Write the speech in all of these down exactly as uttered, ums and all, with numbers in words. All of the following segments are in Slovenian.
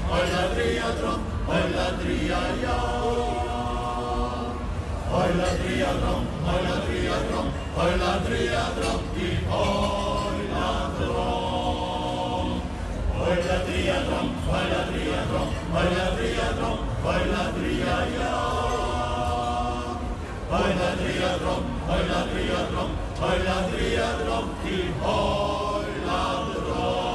Hojladria drum, hojladria ja. Hojladria drum, hojladria drum, hojladria drum, die hojladrom. Hojladria drum, hojladria drum, hojladria drum, hojladria ja. Hojladria drum, hojladria drum, hojladria drum, die hojladrom.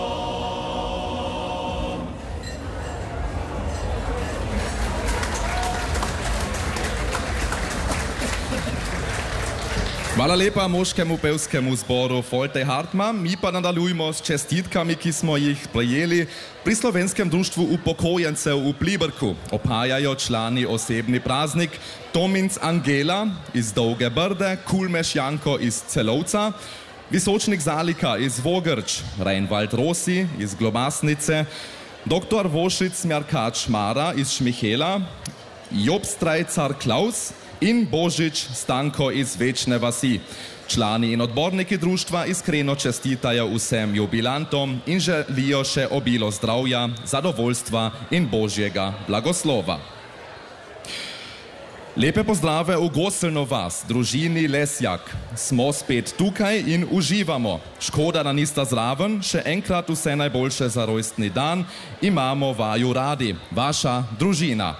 Hvala lepa moškemu pevskemu zboru Folte Hartmann. Mi pa nadaljujemo s čestitkami, ki smo jih prejeli pri Slovenskem društvu upokojencev v Pliberku. Obhajajo člani osebni praznik Tominc Angela iz Dolge Brde, Kulmeš Janko iz Celovca, Visočnik Zalika iz Vogrč, Reinwald Rossi iz Globasnice, doktor Vošic Mjarkač Mara iz Šmihela, Jobstrajcar Klaus in Božič Stanko iz Večne vasi. Člani in odborniki društva iskreno čestitajo vsem jubilantom in želijo še obilo zdravja, zadovoljstva in Božjega blagoslova. Lepe pozdrave v Goselno vas, družini Lesjak. Smo spet tukaj in uživamo. Škoda, da nista zraven, še enkrat vse najboljše za rojstni dan. Imamo vaju radi, vaša družina.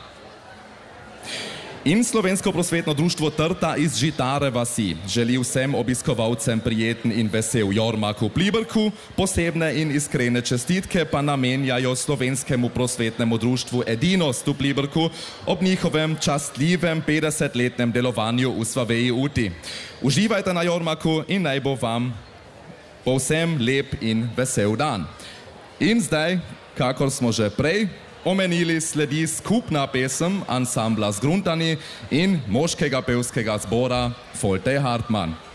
In Slovensko prosvetno društvo Trta iz Žitare vasi želi vsem obiskovalcem prijeten in vesel jormak v Pliberku, posebne in iskrene čestitke pa namenjajo Slovenskemu prosvetnemu društvu Edinost v Pliberku ob njihovem častljivem petdesetletnem delovanju v Svaveji Uti. Uživajte na jormaku in naj bo vam povsem lep in vesel dan. In zdaj, kakor smo že prej omenili, sledi skupna pesem ansambla Zgruntani in moškega pevskega zbora Folte Hartmann.